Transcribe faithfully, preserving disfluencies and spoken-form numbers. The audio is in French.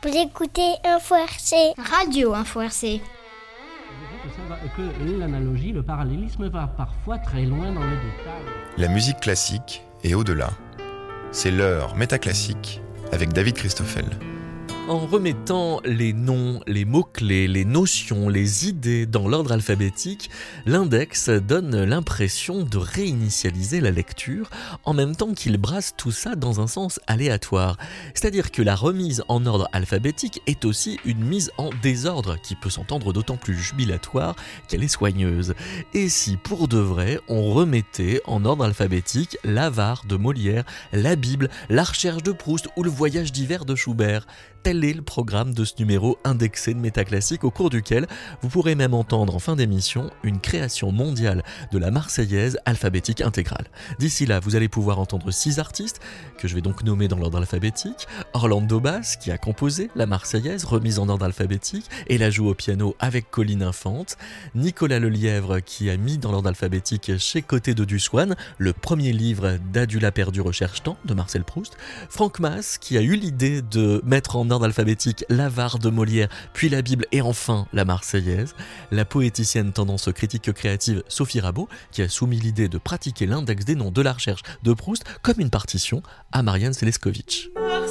Vous écoutez Info R C. Radio Info R C. Que l'analogie, le parallélisme va parfois très loin dans le détail. La musique classique et au-delà. C'est l'heure métaclassique avec David Christoffel. En remettant les noms, les mots-clés, les notions, les idées dans l'ordre alphabétique, l'index donne l'impression de réinitialiser la lecture en même temps qu'il brasse tout ça dans un sens aléatoire. C'est-à-dire que la remise en ordre alphabétique est aussi une mise en désordre qui peut s'entendre d'autant plus jubilatoire qu'elle est soigneuse. Et si pour de vrai on remettait en ordre alphabétique l'Avare de Molière, la Bible, la Recherche de Proust ou le Voyage d'hiver de Schubert? Tel est le programme de ce numéro indexé de Métaclassique, au cours duquel vous pourrez même entendre en fin d'émission une création mondiale de la Marseillaise alphabétique intégrale. D'ici là, vous allez pouvoir entendre six artistes, que je vais donc nommer dans l'ordre alphabétique. Orlando Bass, qui a composé la Marseillaise, remise en ordre alphabétique, et la joue au piano avec Colline Infante. Nicolas Lelièvre, qui a mis dans l'ordre alphabétique Chez Côté de Dussoine, le premier livre d'Adula perdu recherche-temps de Marcel Proust. Franck Mass, qui a eu l'idée de mettre en ordre alphabétique l'Avare de Molière, puis la Bible et enfin la Marseillaise. La poéticienne tendance critique créative Sophie Rabot, qui a soumis l'idée de pratiquer l'index des noms de la recherche de Proust comme une partition à Marianne Seleskovitch.